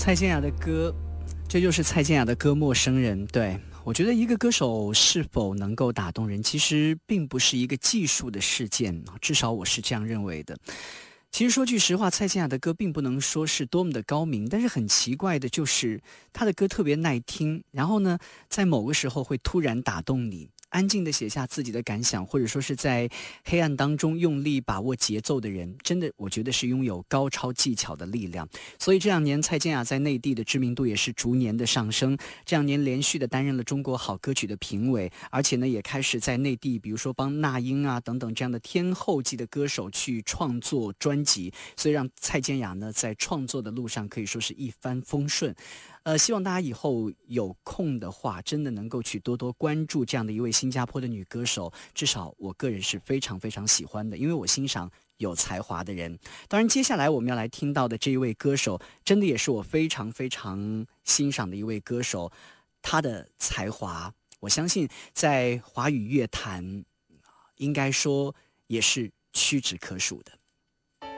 蔡健雅的歌，这就是蔡健雅的歌《陌生人》。对，我觉得一个歌手是否能够打动人，其实并不是一个技术的事件，至少我是这样认为的。其实说句实话，蔡健雅的歌并不能说是多么的高明，但是很奇怪的就是她的歌特别耐听，然后呢，在某个时候会突然打动你。安静地写下自己的感想，或者说是在黑暗当中用力把握节奏的人，真的我觉得是拥有高超技巧的力量。所以这两年蔡健雅在内地的知名度也是逐年的上升，这两年连续的担任了中国好歌曲的评委，而且呢也开始在内地比如说帮那英啊等等这样的天后级的歌手去创作专辑，所以让蔡健雅呢在创作的路上可以说是一帆风顺。希望大家以后有空的话，真的能够去多多关注这样的一位新加坡的女歌手，至少我个人是非常非常喜欢的，因为我欣赏有才华的人。当然接下来我们要来听到的这一位歌手，真的也是我非常非常欣赏的一位歌手，她的才华我相信在华语乐坛应该说也是屈指可数的。